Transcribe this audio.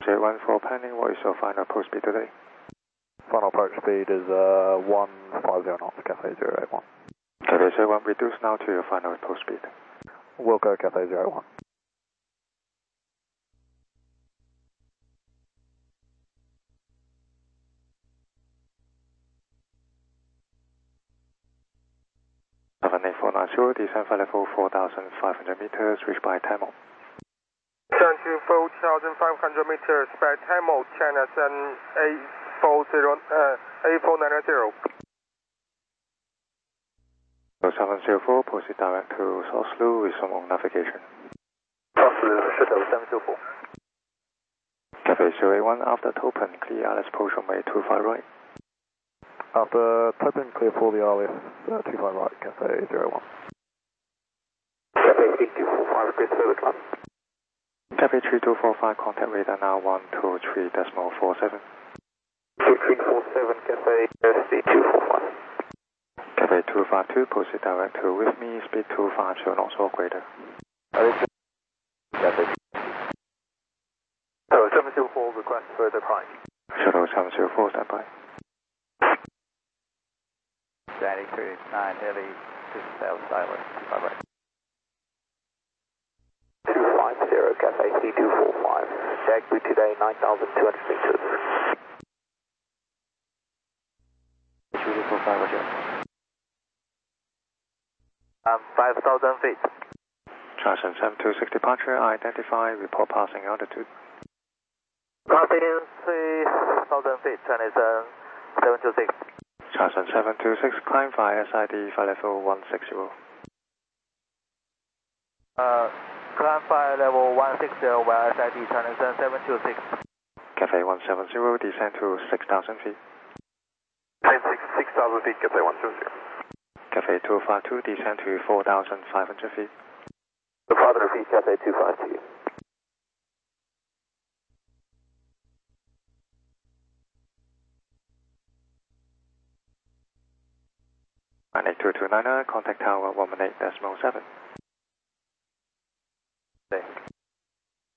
001 for planning, what is your final approach speed today? Final approach speed is 150 knots, Cathay 081. Cathay 01, reduce now to your final approach speed. Wilco, Cathay 01. Seven 8490, descend flight level 4,500 meters, reach by Tamil. Descend to 4,500 meters by Tamil, China Sun A490. 704, proceed direct to Soslu, resume on navigation. Soslu, Shuttle 704. Cathay 081, after Topen, clear Alice approach runway 25 right. After Topen, clear for the RLS 25 right, Cathay 01. Cathay 3245, grid service line. Cathay 3245, contact radar now 123.47. 2347, Cathay 3245. Cathay 252, proceed direct to with me, speed 250 knots or greater. Cathay. So 704, request further climb. Shuttle 704, stand by. Danny 39 heavy, to south silent, 25 right. 250, Cathay C245. Dagbu today 9,200 meters. 3245, roger. 5,000 feet. Charleston 726 departure, identify, report passing altitude. Passing 3,000 feet, Chinese 726. Charleston 726, climb via SID flight level 160. Climb fire level 160 via SID, Chinese 726. Cathay 170, descend to 6,000 feet. 6,000 feet, Cathay 170. Cathay 252, descend to 4,500 feet. 500 feet, Cathay 252. And 8229, contact tower 118.7.